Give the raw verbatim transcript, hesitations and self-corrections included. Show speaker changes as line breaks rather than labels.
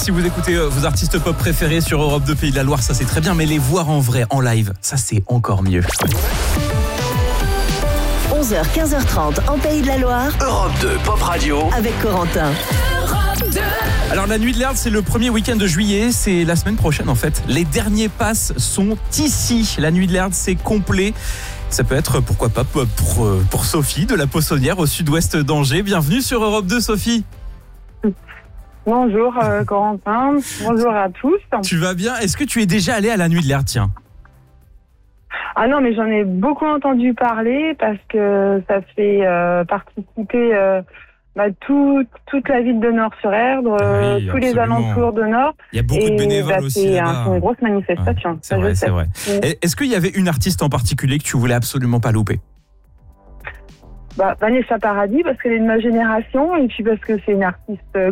si vous écoutez euh, vos artistes pop préférés sur Europe deux Pays de la Loire, ça c'est très bien, mais les voir en vrai, en live, ça c'est encore mieux.
onze heures quinze heures trente en Pays de la Loire.
Europe deux Pop Radio
Avec Corentin.
Alors la Nuit de l'Erdre, c'est le premier week-end de juillet, c'est la semaine prochaine en fait. Les derniers passes sont ici. La Nuit de l'Erdre, c'est complet. Ça peut être, pourquoi pas, pour, pour Sophie de la Poissonnière au sud-ouest d'Angers. Bienvenue sur Europe deux, Sophie.
Bonjour euh, Corentin, bonjour à tous.
Tu vas bien? Est-ce que tu es déjà allé à la Nuit de l'Erdre, tiens?
Ah non, mais j'en ai beaucoup entendu parler parce que ça fait euh, participer euh, bah, tout, toute la ville de Nord-sur-Erdre, euh,
Oui,
tous les
absolument.
alentours de Nord.
Il y a beaucoup
Et,
de bénévoles
bah,
aussi
c'est,
là-bas.
un, c'est une grosse manifestation.
Ouais, c'est
ça,
vrai,
je
c'est
sais.
vrai.
Oui.
Est-ce qu'il y avait une artiste en particulier que tu voulais absolument pas louper?
Bah, Vanessa Paradis parce qu'elle est de ma génération et puis parce que c'est une artiste